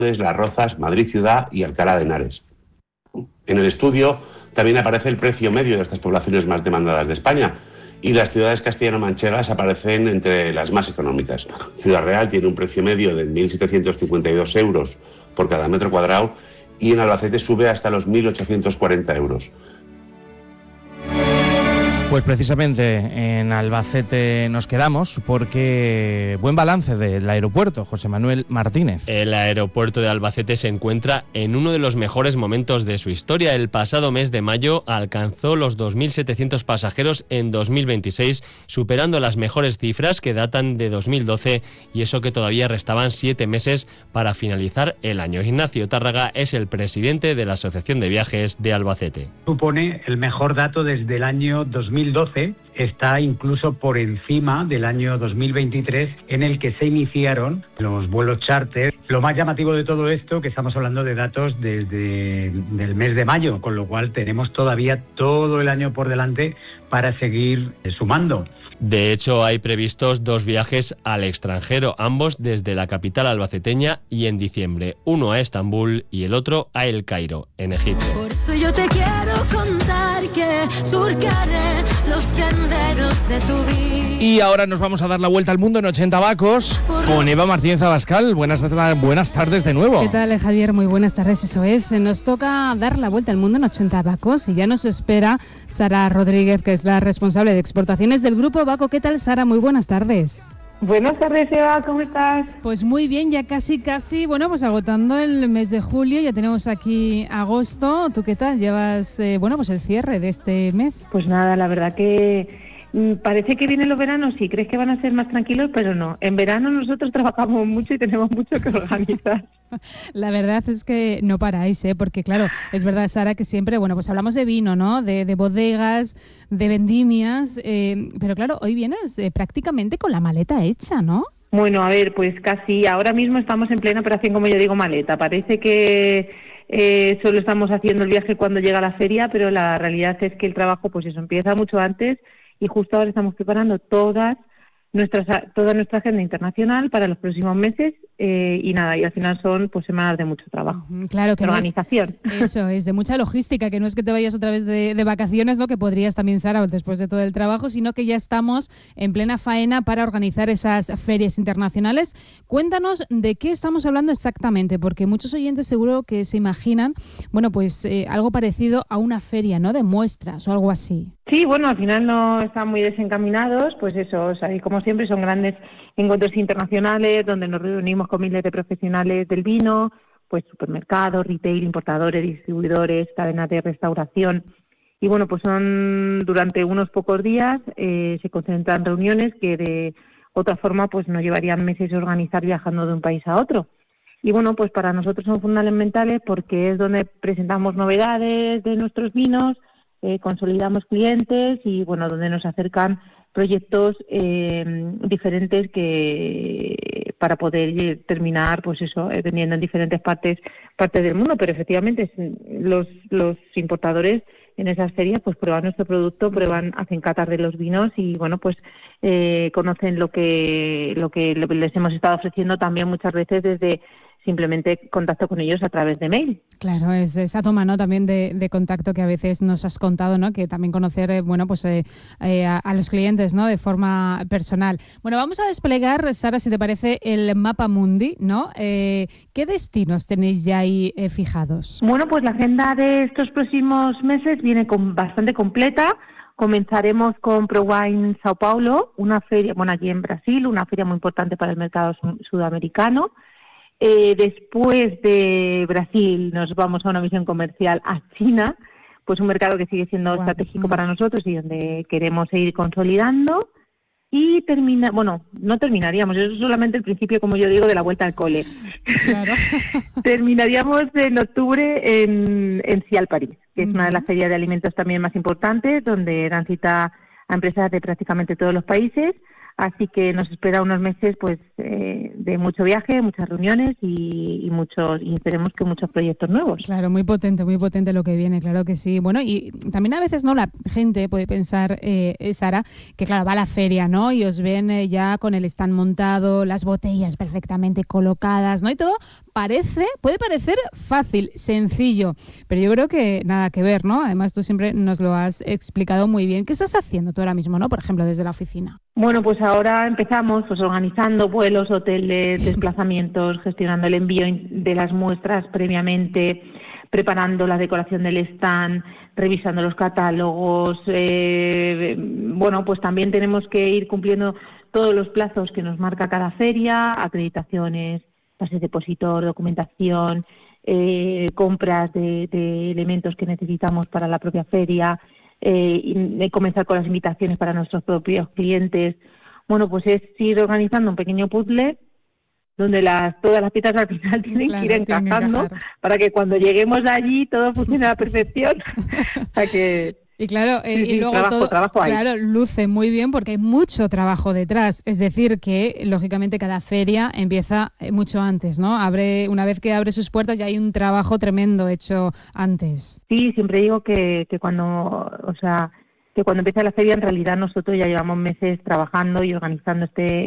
Las Rozas, Madrid Ciudad y Alcalá de Henares. En el estudio también aparece el precio medio de estas poblaciones más demandadas de España, y las ciudades castellano-manchegas aparecen entre las más económicas. Ciudad Real tiene un precio medio de 1.752 euros por cada metro cuadrado, y en Albacete sube hasta los 1.840 euros. Pues precisamente en Albacete nos quedamos porque buen balance del aeropuerto, José Manuel Martínez. El aeropuerto de Albacete se encuentra en uno de los mejores momentos de su historia. El pasado mes de mayo alcanzó los 2.700 pasajeros en 2026, superando las mejores cifras que datan de 2012, y eso que todavía restaban 7 meses para finalizar el año. Ignacio Tárraga es el presidente de la Asociación de Viajes de Albacete. Supone el mejor dato desde el año 2012, está incluso por encima del año 2023, en el que se iniciaron los vuelos charter. Lo más llamativo de todo esto, que estamos hablando de datos desde el mes de mayo, con lo cual tenemos todavía todo el año por delante para seguir sumando. De hecho, hay previstos 2 viajes al extranjero, ambos desde la capital albaceteña y en diciembre, uno a Estambul y el otro a El Cairo, en Egipto. Por eso yo te quiero contar que surcaré los senderos de tu vida. Y ahora nos vamos a dar la vuelta al mundo en 80 Bacos con Eva Martínez Abascal. Buenas tardes de nuevo. ¿Qué tal, Javier? Muy buenas tardes, eso es. Nos toca dar la vuelta al mundo en 80 Bacos y ya nos espera Sara Rodríguez, que es la responsable de exportaciones del Grupo Baco. ¿Qué tal, Sara? Muy buenas tardes. Buenas tardes, Eva, ¿cómo estás? Pues muy bien, ya casi, bueno, pues agotando el mes de julio, ya tenemos aquí agosto. ¿Tú qué tal? ¿Llevas, pues el cierre de este mes? Pues nada, la verdad que parece que vienen los veranos y crees que van a ser más tranquilos, pero no. En verano nosotros trabajamos mucho y tenemos mucho que organizar. La verdad es que no paráis, porque claro, es verdad, Sara, que siempre, pues hablamos de vino, ¿no? De bodegas, de vendimias, pero claro, hoy vienes prácticamente con la maleta hecha, ¿no? Bueno, a ver, pues casi ahora mismo estamos en plena operación, como yo digo, maleta. Parece que solo estamos haciendo el viaje cuando llega la feria, pero la realidad es que el trabajo, pues eso, empieza mucho antes, y justo ahora estamos preparando toda nuestra agenda internacional para los próximos meses, y al final son pues semanas de mucho trabajo. Claro, que organización. Eso es, de mucha logística, que no es que te vayas otra vez de vacaciones, ¿no? Que podrías también, Sara, después de todo el trabajo, sino que ya estamos en plena faena para organizar esas ferias internacionales. Cuéntanos de qué estamos hablando exactamente, porque muchos oyentes seguro que se imaginan, algo parecido a una feria, ¿no? De muestras o algo así. Sí, al final no están muy desencaminados, pues eso, y como siempre son grandes encuentros internacionales donde nos reunimos con miles de profesionales del vino, pues supermercados, retail, importadores, distribuidores, cadenas de restauración. Y pues son durante unos pocos días, se concentran reuniones que de otra forma pues nos llevarían meses organizar viajando de un país a otro. Y pues para nosotros son fundamentales porque es donde presentamos novedades de nuestros vinos, consolidamos clientes y donde nos acercan proyectos diferentes que para poder terminar vendiendo en diferentes partes del mundo. Pero efectivamente los importadores en esas ferias pues prueban nuestro producto, hacen catas de los vinos y conocen lo que les hemos estado ofreciendo también muchas veces desde simplemente contacto con ellos a través de mail. Claro, es esa toma, ¿no? También de contacto que a veces nos has contado, ¿no? Que también conocer, a los clientes, ¿no? De forma personal. Vamos a desplegar, Sara, si te parece, el mapa mundi, ¿no? ¿Qué destinos tenéis ya ahí fijados? Pues la agenda de estos próximos meses viene bastante completa. Comenzaremos con ProWine Sao Paulo, una feria, allí en Brasil, una feria muy importante para el mercado sudamericano. Después de Brasil nos vamos a una misión comercial a China, pues un mercado que sigue siendo estratégico para nosotros y donde queremos seguir consolidando. Y no terminaríamos, eso es solamente el principio, como yo digo, de la vuelta al cole. Claro. Terminaríamos en octubre en Cial París, que es una de las ferias de alimentos también más importantes, donde dan cita a empresas de prácticamente todos los países. Así que nos espera unos meses de mucho viaje, muchas reuniones y esperemos que muchos proyectos nuevos. Claro, muy potente lo que viene, claro que sí. Bueno, y también a veces no la gente puede pensar, Sara, que claro, va a la feria, ¿no? Y os ven ya con el stand montado, las botellas perfectamente colocadas, ¿no? Y todo puede parecer fácil, sencillo, pero yo creo que nada que ver, ¿no? Además, tú siempre nos lo has explicado muy bien. ¿Qué estás haciendo tú ahora mismo, no? Por ejemplo, desde la oficina. Bueno, pues ahora empezamos organizando vuelos, hoteles, desplazamientos, gestionando el envío de las muestras previamente, preparando la decoración del stand, revisando los catálogos. Bueno, pues también tenemos que ir cumpliendo todos los plazos que nos marca cada feria, acreditaciones, pases de expositor, documentación, compras de elementos que necesitamos para la propia feria, comenzar con las invitaciones para nuestros propios clientes. Bueno, pues es ir organizando un pequeño puzzle donde todas las piezas al final tienen que ir encajando para que cuando lleguemos allí todo funcione a la perfección. O sea que... Y claro, y luego trabajo ahí. Claro, luce muy bien porque hay mucho trabajo detrás. Es decir, que lógicamente cada feria empieza mucho antes, ¿no? Una vez que abre sus puertas ya hay un trabajo tremendo hecho antes. Sí, siempre digo que cuando empieza la feria en realidad nosotros ya llevamos meses trabajando y organizando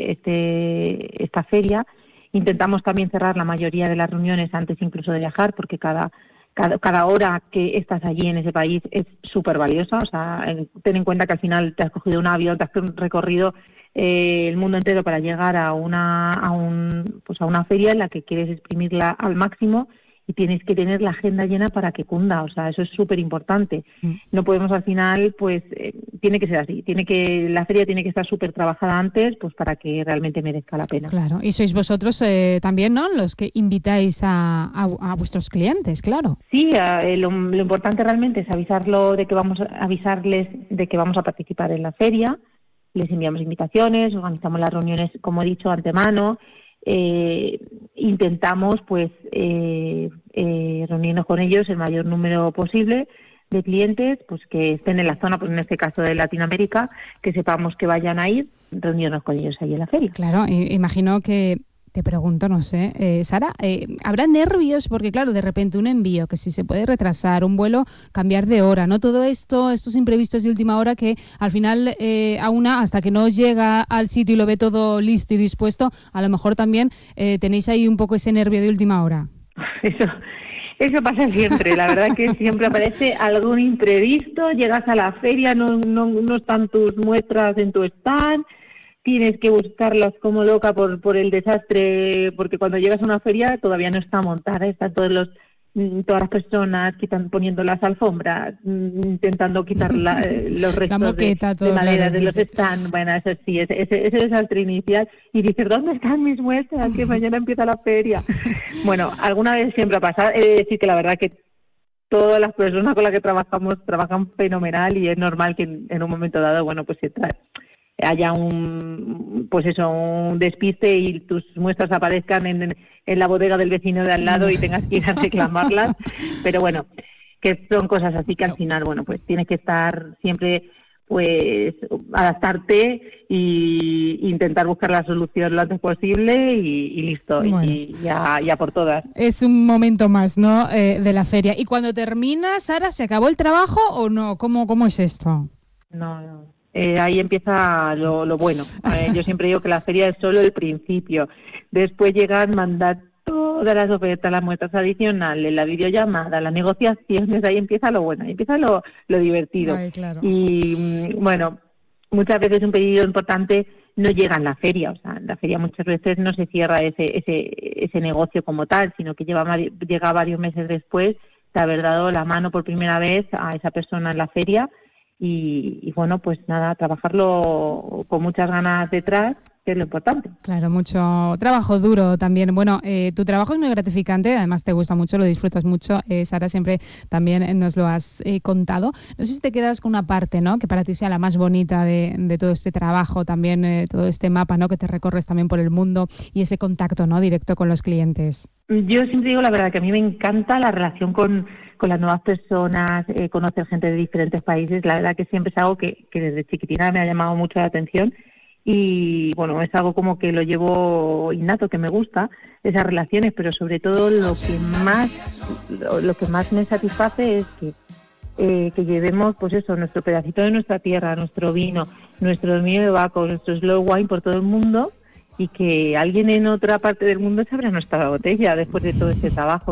esta feria. Intentamos también cerrar la mayoría de las reuniones antes incluso de viajar porque cada hora que estás allí en ese país es súper valiosa. O sea, ten en cuenta que al final te has cogido un avión, te has recorrido el mundo entero para llegar a una feria en la que quieres exprimirla al máximo y tienes que tener la agenda llena para que cunda. O sea, eso es súper importante. No podemos al final, pues, tiene que ser así. La feria tiene que estar súper trabajada antes, pues, para que realmente merezca la pena. Claro, y sois vosotros también, ¿no?, los que invitáis a vuestros clientes, claro. Sí, lo importante realmente es avisarles de que vamos a participar en la feria. Les enviamos invitaciones, organizamos las reuniones, como he dicho, antemano. Intentamos pues reunirnos con ellos el mayor número posible de clientes pues que estén en la zona, pues en este caso de Latinoamérica, que sepamos que vayan a ir, reunirnos con ellos ahí en la feria. Claro, imagino que te pregunto, no sé, Sara, ¿habrá nervios? Porque claro, de repente un envío que si se puede retrasar, un vuelo cambiar de hora, ¿no? Todo estos imprevistos de última hora que al final hasta que no llega al sitio y lo ve todo listo y dispuesto, a lo mejor también tenéis ahí un poco ese nervio de última hora. Eso pasa siempre, la verdad que siempre aparece algún imprevisto, llegas a la feria, no están tus muestras en tu stand, tienes que buscarlas como loca por el desastre, porque cuando llegas a una feria todavía no está montada, están todas las personas poniendo las alfombras, intentando quitar los restos de madera de los stands. Bueno, eso sí, ese desastre inicial. Y dices, ¿dónde están mis muestras? Que mañana empieza la feria. Bueno, alguna vez siempre ha pasado. He de decir que la verdad que todas las personas con las que trabajamos trabajan fenomenal y es normal que en un momento dado, bueno, pues haya un despiste y tus muestras aparezcan en la bodega del vecino de al lado y tengas que ir a reclamarlas, pero bueno, que son cosas así que al final, bueno, pues tienes que estar siempre, pues, adaptarte e intentar buscar la solución lo antes posible y listo, bueno. y ya por todas. Es un momento más, ¿no?, de la feria. ¿Y cuando termina, Sara, se acabó el trabajo o no? ¿Cómo es esto? No. Ahí empieza lo bueno. Yo siempre digo que la feria es solo el principio. Después llegan mandar todas las ofertas, las muestras adicionales, la videollamada, las negociaciones. Ahí empieza lo bueno, ahí empieza lo divertido. Ay, claro. Y bueno, muchas veces un pedido importante no llega en la feria. O sea, en la feria muchas veces no se cierra ese negocio como tal, sino que llega varios meses después de haber dado la mano por primera vez a esa persona en la feria. Y bueno, pues nada, trabajarlo con muchas ganas detrás, que es lo importante. Claro, mucho trabajo duro también. Bueno, tu trabajo es muy gratificante, además te gusta mucho, lo disfrutas mucho. Sara, siempre también nos lo has contado. No sé si te quedas con una parte, ¿no?, que para ti sea la más bonita de todo este trabajo, también todo este mapa, ¿no?, que te recorres también por el mundo y ese contacto, ¿no?, directo con los clientes. Yo siempre digo la verdad que a mí me encanta la relación con las nuevas personas, conocer gente de diferentes países. La verdad que siempre es algo que desde chiquitina me ha llamado mucho la atención y bueno, es algo como que lo llevo innato, que me gusta, esas relaciones, pero sobre todo lo que más me satisface es que llevemos, pues eso, nuestro pedacito de nuestra tierra, nuestro vino, nuestro dominio de Baco, nuestro slow wine por todo el mundo, y que alguien en otra parte del mundo se abra nuestra botella después de todo ese trabajo.